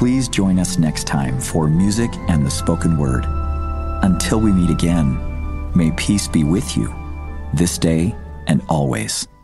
Please join us next time for Music and the Spoken Word. Until we meet again, may peace be with you, this day and always.